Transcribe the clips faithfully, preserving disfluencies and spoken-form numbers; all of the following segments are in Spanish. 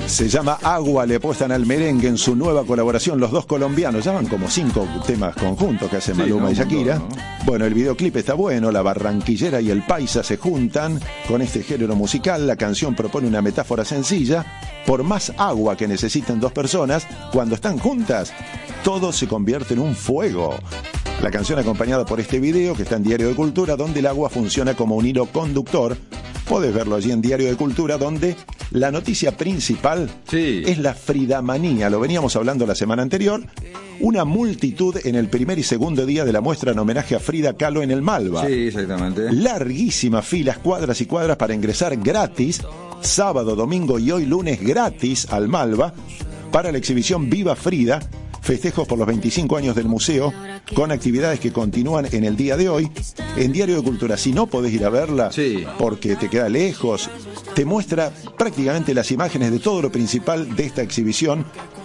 Se llama Agua, le apuestan al merengue en su nueva colaboración los dos colombianos. Ya van como cinco temas conjuntos que hacen Maluma sí, no, y Shakira. No, no. Bueno, el videoclip está bueno, la barranquillera y el paisa se juntan con este género musical. La canción propone una metáfora sencilla. Por más agua que necesiten dos personas, cuando están juntas, todo se convierte en un fuego. La canción acompañada por este video que está en Diario de Cultura, donde el agua funciona como un hilo conductor. Podés verlo allí en Diario de Cultura, donde la noticia principal sí. es la fridamanía. Lo veníamos hablando la semana anterior. Una multitud en el primer y segundo día de la muestra en homenaje a Frida Kahlo en el Malva. Sí, exactamente. Larguísimas filas, cuadras y cuadras para ingresar gratis, sábado, domingo y hoy lunes gratis al Malva, para la exhibición Viva Frida. Festejos por los veinticinco años del museo, con actividades que continúan en el día de hoy. En Diario de Cultura, si no podés ir a verla, sí. porque te queda lejos, te muestra prácticamente las imágenes de todo lo principal de esta exhibición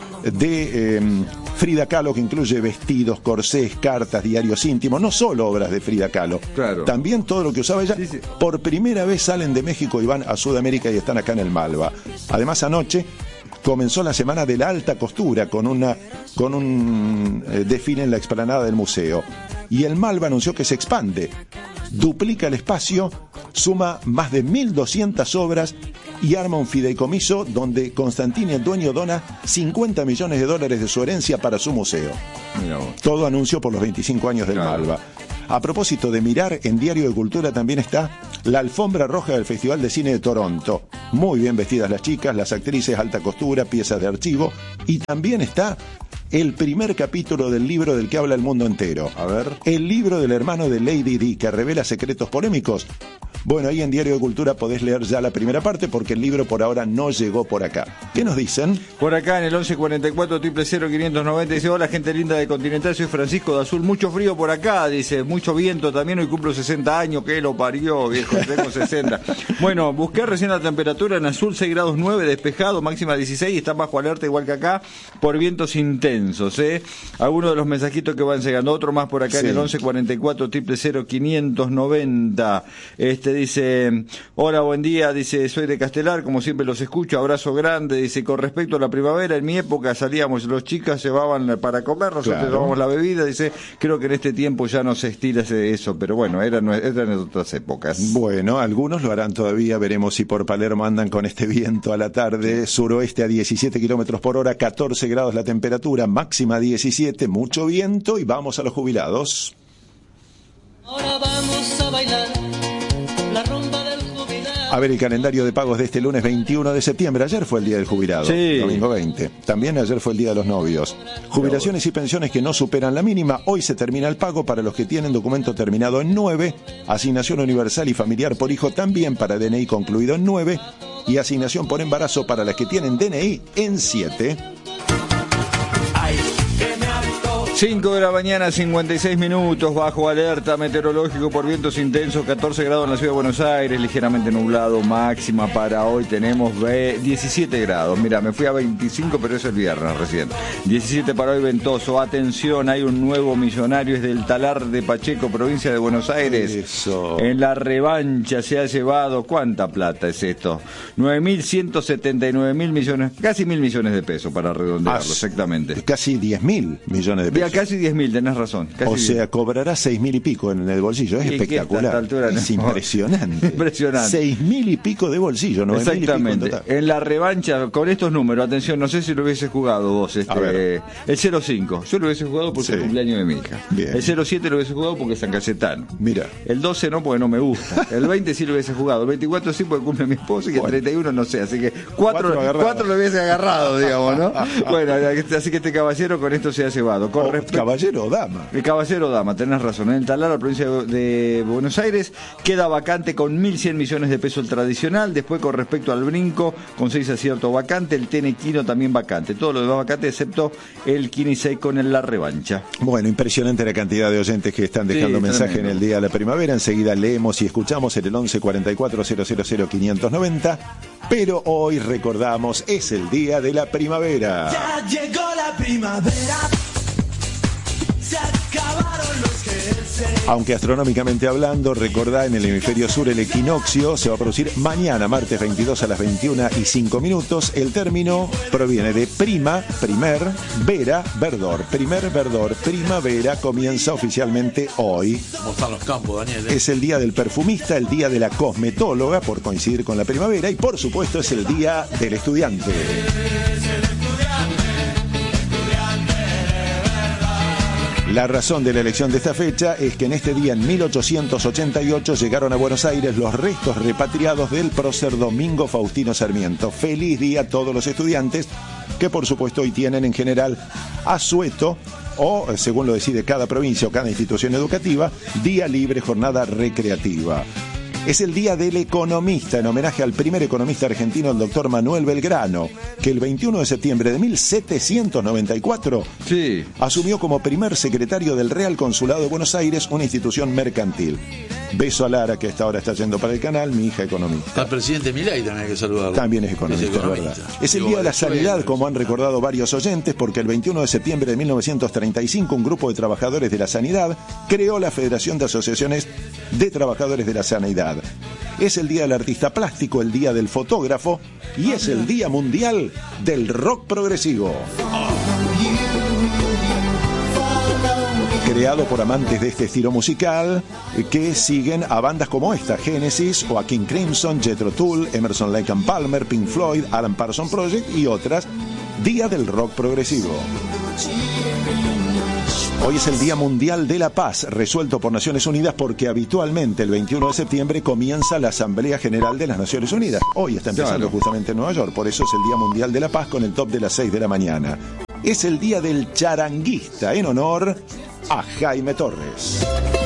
de eh, Frida Kahlo, que incluye vestidos, corsés, cartas, diarios íntimos, no solo obras de Frida Kahlo, claro. también todo lo que usaba ella. Sí, sí. Por primera vez salen de México y van a Sudamérica y están acá en el Malva. Además, anoche comenzó la semana de la alta costura con una con un eh, desfile en la explanada del museo. Y el Malva anunció que se expande, duplica el espacio, suma más de mil doscientas obras y arma un fideicomiso donde Constantini, el dueño, dona cincuenta millones de dólares de su herencia para su museo. Todo anuncio por los veinticinco años del claro. Malva. A propósito de mirar, en Diario de Cultura también está la alfombra roja del Festival de Cine de Toronto. Muy bien vestidas las chicas, las actrices, alta costura, piezas de archivo. Y también está el primer capítulo del libro del que habla el mundo entero. A ver. El libro del hermano de Lady Di, que revela secretos polémicos. Bueno, ahí en Diario de Cultura podés leer ya la primera parte porque el libro por ahora no llegó por acá. ¿Qué nos dicen? Por acá en el once cuarenta y cuatro, triple cero, quinientos noventa dice: hola gente linda de Continental, soy Francisco de Azul, mucho frío por acá, dice, mucho viento también, hoy cumplo sesenta años, que lo parió, viejo, tengo sesenta. Bueno, busqué recién la temperatura en Azul, seis grados nueve, despejado, máxima dieciséis, está bajo alerta igual que acá, por vientos intensos, ¿eh? Algunos de los mensajitos que van llegando, otro más por acá sí. en el once cuarenta y cuatro, triple cero, quinientos noventa, este dice: hola, buen día, dice, soy de Castelar, como siempre los escucho, abrazo grande, dice, con respecto a la primavera, en mi época salíamos, los chicas llevaban para comer, nosotros claro. llevábamos la bebida, dice, creo que en este tiempo ya no se estila eso, pero bueno, eran, eran otras épocas. Bueno, algunos lo harán todavía, veremos si por Palermo andan con este viento a la tarde, suroeste a diecisiete kilómetros por hora, catorce grados la temperatura, máxima diecisiete, mucho viento y vamos a los jubilados. Ahora vamos a bailar la rumba del jubilado. A ver el calendario de pagos de este lunes veintiuno de septiembre. Ayer fue el día del jubilado, sí. domingo veinte. También ayer fue el día de los novios. Jubilaciones y pensiones que no superan la mínima. Hoy se termina el pago para los que tienen documento terminado en nueve. Asignación universal y familiar por hijo también para D N I concluido en nueve. Y asignación por embarazo para las que tienen D N I en siete. cinco de la mañana, cincuenta y seis minutos, bajo alerta meteorológico por vientos intensos, catorce grados en la ciudad de Buenos Aires, ligeramente nublado, máxima para hoy tenemos diecisiete grados. Mira, me fui a veinticinco, pero es el viernes recién. diecisiete para hoy, ventoso. Atención, hay un nuevo millonario, es del Talar de Pacheco, provincia de Buenos Aires. Eso. En la revancha se ha llevado, ¿cuánta plata es esto? nueve mil ciento setenta y nueve mil millones, casi mil millones de pesos para redondearlo, ah, exactamente. Casi diez mil millones de pesos. Casi diez mil, tenés razón. Casi o sea, diez. Cobrará seis mil y pico en el bolsillo. Es espectacular. Altura, no. Es impresionante. Impresionante. Seis mil y pico de bolsillo, nueve mil y pico en total. En la revancha, con estos números, atención, no sé si lo hubiese jugado vos. Este, el cero cinco, yo lo hubiese jugado porque sí. es el cumpleaños de mi hija. Bien. El cero siete lo hubiese jugado porque es San Cayetano. Mira. El doce no, porque no me gusta. El veinte sí lo hubiese jugado. El veinticuatro sí, porque cumple mi esposa. Y el bueno. treinta y uno no sé. Así que cuatro, cuatro lo hubiese agarrado, digamos, ¿no? Bueno, así que este caballero con esto se ha llevado. Con oh, respeto, caballero dama. El caballero dama, tenés razón. En el Talar, la provincia de Buenos Aires, queda vacante con mil cien millones de pesos el tradicional. Después, con respecto al brinco, con seis aciertos vacante. El Tenequino también vacante. Todo lo demás vacante, excepto el Quinisei con el la revancha. Bueno, impresionante la cantidad de oyentes que están dejando sí, mensaje tremendo. En el día de la primavera. Enseguida leemos y escuchamos en el once cuarenta y cuatro, cero cero cero, quinientos noventa. Pero hoy recordamos, es el día de la primavera. Ya llegó la primavera. Se acabaron los que Aunque astronómicamente hablando, recordá, en el hemisferio sur el equinoccio se va a producir mañana, martes veintidós a las veintiuna y cinco minutos. El término proviene de prima, primer, vera, verdor. Primer, verdor, primavera comienza oficialmente hoy. ¿Cómo están los campos, Daniel? ¿eh? Es el día del perfumista, el día de la cosmetóloga, por coincidir con la primavera, y por supuesto es el día del estudiante. La razón de la elección de esta fecha es que en este día, en mil ochocientos ochenta y ocho, llegaron a Buenos Aires los restos repatriados del prócer Domingo Faustino Sarmiento. Feliz día a todos los estudiantes, que por supuesto hoy tienen en general asueto, o según lo decide cada provincia o cada institución educativa, día libre, jornada recreativa. Es el Día del Economista, en homenaje al primer economista argentino, el doctor Manuel Belgrano, que el veintiuno de septiembre de mil setecientos noventa y cuatro sí. asumió como primer secretario del Real Consulado de Buenos Aires, una institución mercantil. Beso a Lara, que hasta ahora está yendo para el canal, mi hija economista. Al presidente Milei también hay que saludarlo. También es economista, es, economista. ¿verdad? Es el Día de la Sanidad, como han recordado varios oyentes, porque el veintiuno de septiembre de mil novecientos treinta y cinco un grupo de trabajadores de la sanidad creó la Federación de Asociaciones de Trabajadores de la Sanidad. Es el Día del Artista Plástico, el Día del Fotógrafo y es el Día Mundial del Rock Progresivo. Creado por amantes de este estilo musical que siguen a bandas como esta, Genesis o a King Crimson, Jethro Tull, Emerson Lake and Palmer, Pink Floyd, Alan Parsons Project y otras. Día del Rock Progresivo. Hoy es el Día Mundial de la Paz, resuelto por Naciones Unidas porque habitualmente el veintiuno de septiembre comienza la Asamblea General de las Naciones Unidas. Hoy está empezando claro. justamente en Nueva York, por eso es el Día Mundial de la Paz con el top de las seis de la mañana. Es el Día del Charanguista, en honor a Jaime Torres.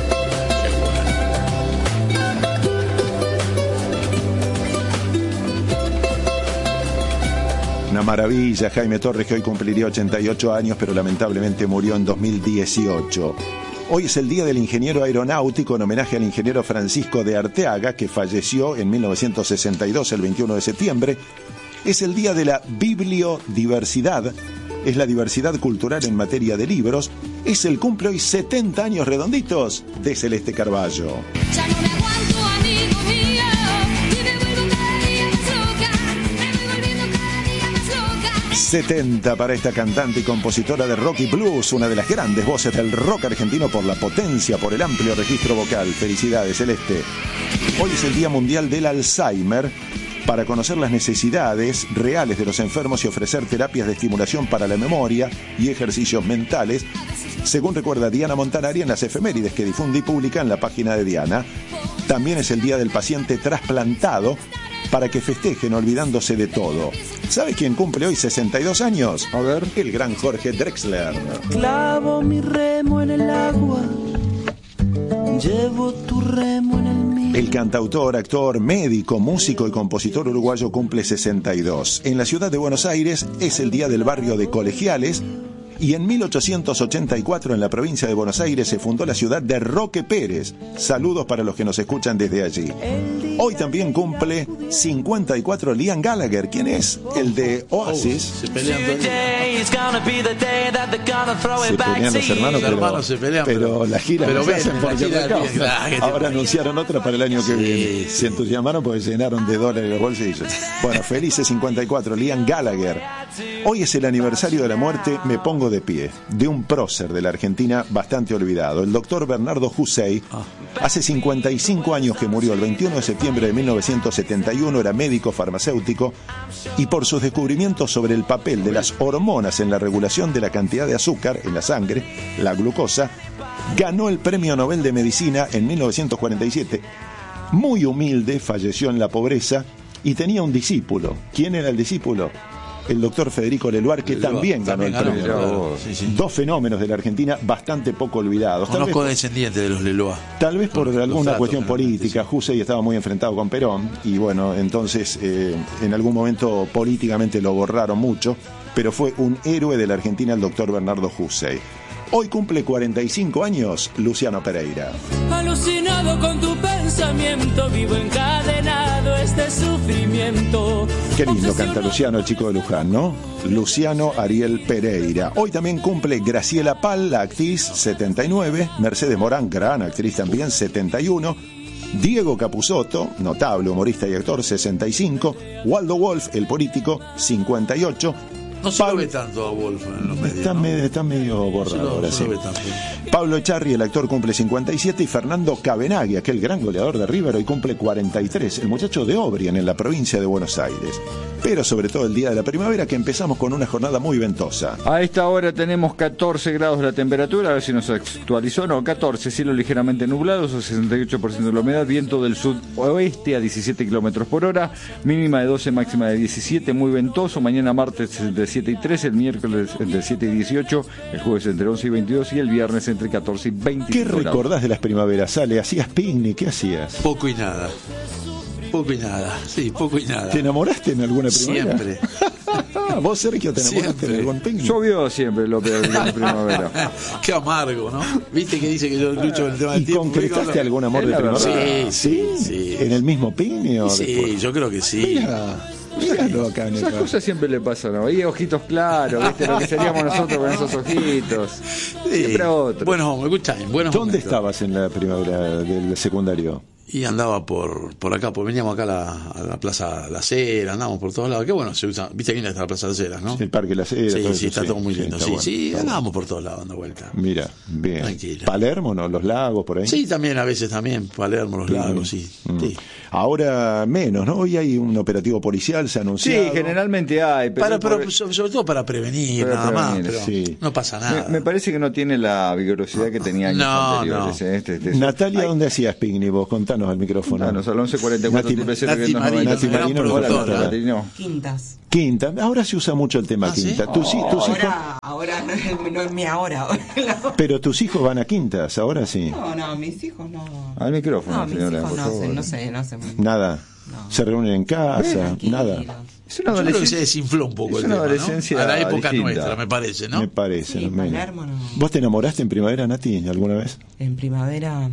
Una maravilla, Jaime Torres, que hoy cumpliría ochenta y ocho años, pero lamentablemente murió en dos mil dieciocho. Hoy es el Día del Ingeniero Aeronáutico, en homenaje al ingeniero Francisco de Arteaga, que falleció en mil novecientos sesenta y dos, el veintiuno de septiembre. Es el Día de la Bibliodiversidad, es la diversidad cultural en materia de libros. Es el cumple hoy setenta años redonditos de Celeste Carballo. Ya no me aguanto, amigo mío, y me vuelvo cada día más loca, me voy volviendo cada día más loca. setenta para esta cantante y compositora de rock y blues, una de las grandes voces del rock argentino por la potencia, por el amplio registro vocal. Felicidades, Celeste. Hoy es el Día Mundial del Alzheimer, para conocer las necesidades reales de los enfermos y ofrecer terapias de estimulación para la memoria y ejercicios mentales, según recuerda Diana Montanari en las efemérides que difunde y publica en la página de Diana. También es el Día del Paciente Trasplantado, para que festejen olvidándose de todo. ¿Sabes quién cumple hoy sesenta y dos años? A ver. El gran Jorge Drexler. Clavo mi remo en el agua, llevo tu remo en el mío. El cantautor, actor, médico, músico y compositor uruguayo cumple sesenta y dos. En la ciudad de Buenos Aires es el Día del Barrio de Colegiales. Y en mil ochocientos ochenta y cuatro, en la provincia de Buenos Aires, se fundó la ciudad de Roque Pérez. Saludos para los que nos escuchan desde allí. Hoy también cumple cincuenta y cuatro Liam Gallagher, quien es el de Oasis. Oh, se pelean todos. Se pelean los hermanos, pero, hermanos se pelean, pero, pero la gira pero no ven, se hacen por gira, causa. gira, Ahora anunciaron otra para el año que sí, viene. sí. Se entusiasmaron porque se llenaron de dólares los bolsillos. Bueno, felices cincuenta y cuatro, Liam Gallagher. Hoy es el aniversario de la muerte, me pongo de pie, de un prócer de la Argentina bastante olvidado, el doctor Bernardo Hussey. Hace cincuenta y cinco años que murió, el veintiuno de septiembre de mil novecientos setenta y uno, era médico farmacéutico y por sus descubrimientos sobre el papel de las hormonas en la regulación de la cantidad de azúcar en la sangre, la glucosa, ganó el Premio Nobel de Medicina en mil novecientos cuarenta y siete. Muy humilde, falleció en la pobreza y tenía un discípulo. ¿Quién era el discípulo? El doctor Federico Leluar, que Leluar, también ganó también el premio. Claro, sí, sí. Dos fenómenos de la Argentina bastante poco olvidados. Conozco descendientes de los Leluar. Tal vez por los, alguna los cuestión datos, política. Sí. Hussey estaba muy enfrentado con Perón y bueno, entonces eh, en algún momento políticamente lo borraron mucho, pero fue un héroe de la Argentina el doctor Bernardo Hussey. Hoy cumple cuarenta y cinco años Luciano Pereira. Alucinado con tu pensamiento, vivo encadenado este sufrimiento. Qué lindo canta Luciano, el chico de Luján, ¿no? Luciano Ariel Pereira. Hoy también cumple Graciela Pal, la actriz, setenta y nueve. Mercedes Morán, gran actriz también, setenta y uno. Diego Capusotto, notable humorista y actor, sesenta y cinco. Waldo Wolf, el político, cincuenta y ocho. No se Pablo... lo ve tanto a Wolf en los medios, Está, ¿no? medio, está medio borrado No se lo- ahora, no sí. lo ve tanto. Pablo Echarri, el actor, cumple cincuenta y siete. Y Fernando Cabenagui, aquel gran goleador de River, hoy cumple cuarenta y tres. El muchacho de Obrien, en la provincia de Buenos Aires. Pero sobre todo el día de la primavera, que empezamos con una jornada muy ventosa. A esta hora tenemos catorce grados la temperatura, a ver si nos actualizó, no, catorce, cielo ligeramente nublado, sesenta y ocho por ciento de la humedad, viento del sudoeste a diecisiete kilómetros por hora, mínima de doce, máxima de diecisiete, muy ventoso, mañana martes entre siete y trece, el miércoles entre siete y dieciocho, el jueves entre once y veintidós y el viernes entre catorce y veinticinco ¿Qué grados. recordás de las primaveras, Ale? ¿Hacías picnic? ¿Qué hacías? Poco y nada. Poco y nada. Sí, poco y nada. ¿Te enamoraste en alguna primavera? Siempre. ¿Vos, Sergio, te enamoraste Siempre. en algún picnic? Llovió siempre lo peor de la primavera. Qué amargo, ¿no? ¿Viste que dice que yo lucho con el tema del ¿Y tiempo? concretaste algún amor Es de la verdad. primavera? Sí, sí, sí. ¿En el mismo picnic o Sí, después? yo creo que sí. Mira, míralo acá en el Esas bar. cosas siempre le pasan, ¿no? Y ojitos claros, ¿viste? Lo que seríamos nosotros con esos ojitos. Sí. Siempre otro. Buenos, me gustan, buenos ¿Dónde momentos. estabas en la primavera del secundario? Y andaba por, por acá, pues veníamos acá a la, a la Plaza La Cera, andábamos por todos lados. Qué bueno, se usa, viste que está la Plaza La Cera, ¿no? El Parque Las Heras. Sí, todo sí, eso, está todo muy lindo. está Sí, bueno, sí, está andábamos por todos lados dando vuelta. bueno. Mira, bien. Tranquilo. Palermo, ¿no? Los lagos, por ahí. Sí, también a veces también, Palermo, los lagos, sí. Mm. sí. Ahora menos, ¿no? Hoy hay un operativo policial, se ha anunciado. Sí, generalmente hay, pero, Para, pero por- sobre, sobre todo para prevenir, Para nada más. prevenir, Pero sí. no pasa nada. me, me parece que no tiene la vigorosidad que tenía años No, anteriores. no. ¿eh? Este, este- Natalia, Ay, ¿dónde hacías picnic vos? Contanos al micrófono. Contanos, al once cuarenta y cuatro, Nati- triple cero, Nati quinientos noventa. Nati Marino, Hola, productora. Nati, no. Quintas. Quinta. Ahora se usa mucho el tema ¿Ah, sí? quinta. Tus, hi- tus hijos, Ahora, ahora no es, no es mi ahora. ahora no. pero tus hijos van a quintas, ahora sí. No, no, mis hijos no. Al micrófono, No, mis señora, hijos por no favor. hacen, no sé, no hacen. Nada. No. Se reúnen en casa, Tranquilos. nada. Es una Yo creo que se adolescencia. desinfló un poco Es el una tema, ¿no? adolescencia A la época distinta. nuestra, me parece, ¿no? Me parece. Sí, al menos. Palermo no. ¿Vos te enamoraste en primavera, Nati, alguna vez? En primavera.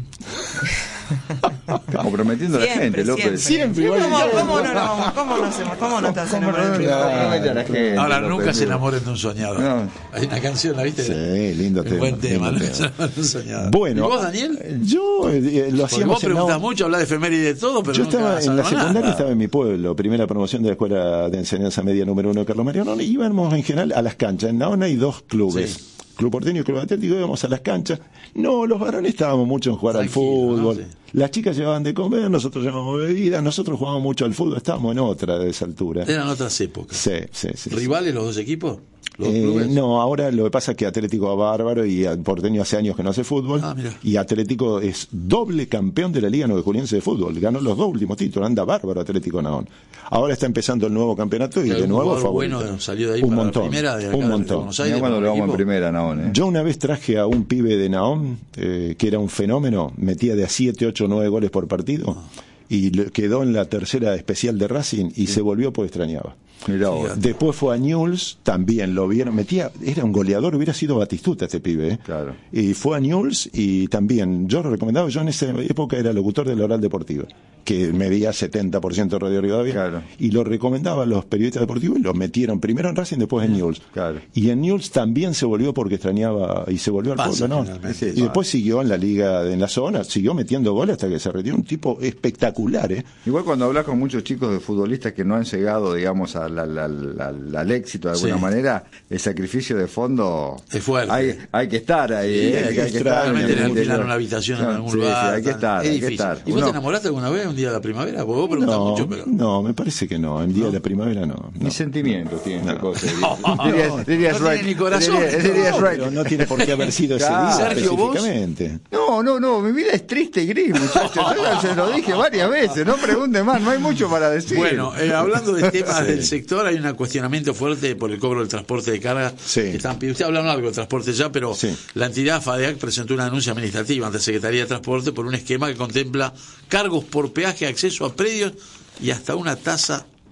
Estamos prometiendo a la Siempre, gente, López. siempre. igual ¿Cómo, que yo. cómo no, no, cómo no hacemos? ¿Cómo no te hacen ¿Cómo enamorar en no? primavera? Promete a la gente, Ahora, López. nunca se enamoren de un soñador. No. Hay una canción, ¿la viste? Sí, lindo Un tema. buen tema, lindo ¿no? tema. Un soñador. Bueno, ¿Y vos, Daniel? yo eh, lo Porque hacíamos vos en preguntás Nahon. mucho, hablás de efeméride y de todo, pero Yo nunca estaba en la sabés secundaria, nada. estaba en mi pueblo, primera promoción de la Escuela de Enseñanza Media número uno de Carlos Mariano, y íbamos en general a las canchas. En Naona hay dos clubes, Sí. Club Porteño y Club Atlético, íbamos a las canchas. No, los varones estábamos mucho en jugar Tranquilo, al fútbol. ¿no? Sí. Las chicas llevaban de comer, nosotros llevábamos bebidas, nosotros jugábamos mucho al fútbol, estábamos en otra de esa altura. Eran otras épocas. Sí, sí, sí. sí. ¿Rivales los dos equipos? ¿Los dos Eh, clubes? no, ahora lo que pasa es que Atlético va bárbaro y a- Porteño hace años que no hace fútbol. Ah, mira. Y Atlético es doble campeón de la Liga Nueve Juliense de fútbol. Ganó los dos últimos títulos, anda bárbaro Atlético Naón. Ahora está empezando el nuevo campeonato y ¿Y de algún nuevo jugador favorito. bueno salió de ahí un para la montón, primera de acá un de montón. Buenos Aires? Mirá cuando para lo el vamos en equipo? primera, Naón, ¿eh? Yo una vez traje a un pibe de Naón, eh, que era un fenómeno, metía de a siete, ocho, nueve goles por partido, y le- quedó en la tercera especial de Racing y se volvió porque extrañaba. Mirá vos. Después fue a Newell's, también lo vieron, metía, era un goleador, hubiera sido Batistuta este pibe, ¿eh? Claro. Y fue a Newell's y también, yo lo recomendaba, yo en esa época era locutor de la Oral Deportiva, que medía setenta por ciento de Radio Rivadavia, Claro. y lo recomendaba a los periodistas deportivos y lo metieron primero en Racing, después en Newell's. Claro. Y en Newell's también se volvió porque extrañaba y se volvió al Pasa pueblo, ¿no? generalmente. Y después siguió en la liga, en la zona, siguió metiendo goles hasta que se retiró, un tipo espectacular, ¿eh? Igual cuando hablas con muchos chicos de futbolistas que no han llegado, digamos, al, al- al- al- al éxito de alguna Sí. manera, el sacrificio de fondo Es fuerte. Hay, hay que estar ahí, Sí, ¿eh? hay hay, que que estar, estar. Realmente en le el alquilan interior. una habitación en Sí, algún sí, lugar. sí, hay que tan- estar, es hay que difícil. estar. ¿Y vos Uno- te enamoraste alguna vez un día de la primavera? Porque vos preguntás No, mucho, pero... no, me parece que no. En día de la primavera no. no. Ni sentimientos tiene esa cosa. No, Dirías, no, dirías no right. tiene ni corazón. Dirías, dirías No, right. pero no tiene por qué haber sido ese Claro. día Sergio, ¿vos? específicamente. No, no, no, mi vida es triste y gris, muchachos. Yo ya se lo dije varias veces, no pregunte más, no hay mucho para decir. Bueno, eh, hablando de temas Sí. del sector, hay un cuestionamiento fuerte por el cobro del transporte de carga. Sí. Que están, usted hablaron algo del transporte ya, pero Sí. la entidad FADEAC presentó una denuncia administrativa ante la Secretaría de Transporte por un esquema que contempla cargos por peaje, acceso a predios y hasta una tasa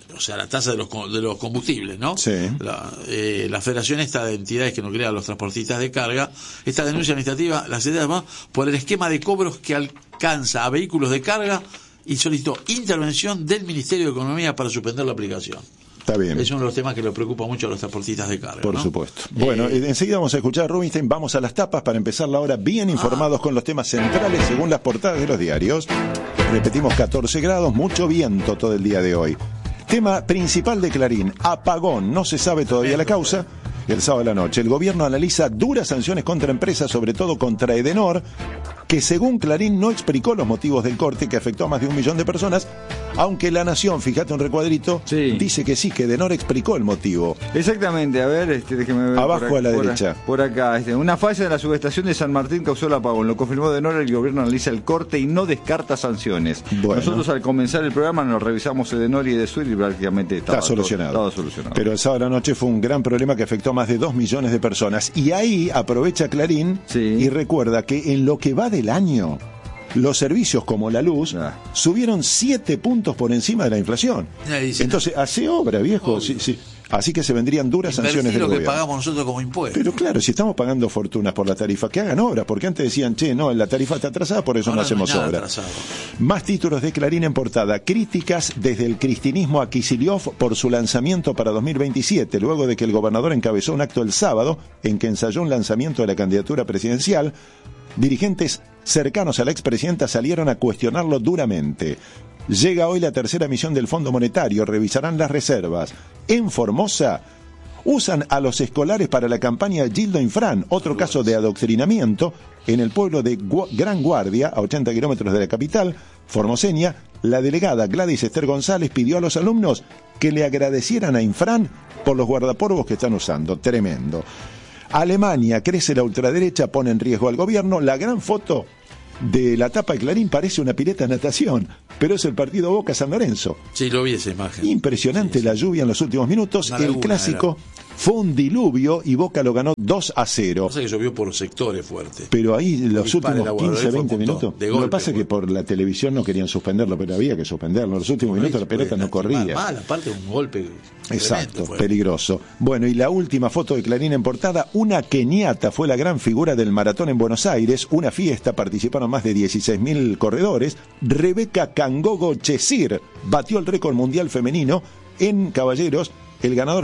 o sea, la tasa de los, de los combustibles, ¿no? Sí. La, eh, la Federación esta de entidades que nuclea a los transportistas de carga, esta denuncia administrativa la se llama por el esquema de cobros que alcanza a vehículos de carga y solicitó intervención del Ministerio de Economía para suspender la aplicación. Está bien. Es uno de los temas que le preocupa mucho a los transportistas de carga. Por ¿no? supuesto. Bueno, Eh, enseguida vamos a escuchar a Rubinstein. Vamos a las tapas para empezar la hora bien informados con los temas centrales según las portadas de los diarios. Repetimos, catorce grados, mucho viento todo el día de hoy. Tema principal de Clarín, apagón. No se sabe todavía la causa. El sábado a la noche, el gobierno analiza duras sanciones contra empresas, sobre todo contra Edenor, que según Clarín no explicó los motivos del corte que afectó a más de un millón de personas, aunque La Nación, fíjate un recuadrito, Sí. dice que sí, que Edenor explicó el motivo. Exactamente, a ver, este, déjeme ver. Abajo por a la por derecha. Por acá, este, una falla de la subestación de San Martín causó el apagón. Lo confirmó de Nora, el gobierno analiza el corte y no descarta sanciones. Bueno. Nosotros al comenzar el programa nos revisamos Edenor y Edesur y prácticamente estaba, Está solucionado. todo- estaba solucionado. Pero el sábado a la noche fue un gran problema que afectó a más de dos millones de personas. Y ahí aprovecha Clarín Sí. y recuerda que en lo que va del año, los servicios como la luz Ah. subieron siete puntos por encima de la inflación. Nadie dice Entonces, hace obra, viejo. Obvio. Sí, sí. Así que se vendrían duras sanciones invertir del lo que gobierno. pagamos nosotros como impuestos. Pero claro, si estamos pagando fortunas por la tarifa, que hagan obra, porque antes decían, che, no, la tarifa está atrasada, por eso Ahora no hacemos hay nada obra. atrasado. Más títulos de Clarín en portada. Críticas desde el cristinismo a Kicillof por su lanzamiento para dos mil veintisiete, luego de que el gobernador encabezó un acto el sábado en que ensayó un lanzamiento de la candidatura presidencial. Dirigentes cercanos a la expresidenta salieron a cuestionarlo duramente. Llega hoy la tercera misión del Fondo Monetario, revisarán las reservas. En Formosa usan a los escolares para la campaña Gildo Infran, otro caso de adoctrinamiento en el pueblo de Gua- Gran Guardia, a ochenta kilómetros de la capital formoseña. La delegada Gladys Esther González pidió a los alumnos que le agradecieran a Infran por los guardapolvos que están usando. Tremendo. Alemania, crece la ultraderecha, pone en riesgo al gobierno. La gran foto de la tapa de Clarín parece una pileta de natación, pero es el partido Boca San Lorenzo. Sí, lo vi esa imagen. Impresionante Sí, sí. la lluvia en los últimos minutos. Una El laguna clásico fue un diluvio y Boca lo ganó dos a cero. Pasa que llovió por sectores fuertes. Pero ahí los Dispara últimos el agua, quince, ahí fue veinte un montón, minutos. de Lo que golpe, pasa es que fue. por la televisión no querían suspenderlo, pero había que suspenderlo. En los últimos minutos la pelota no corría. Mal, aparte un golpe. Exacto, tremendo fue. peligroso. Bueno, y la última foto de Clarín en portada, una keniata fue la gran figura del maratón en Buenos Aires, una fiesta, participaron más de dieciséis mil corredores. Rebeca Kangogo Chesir batió el récord mundial femenino en caballeros, el ganador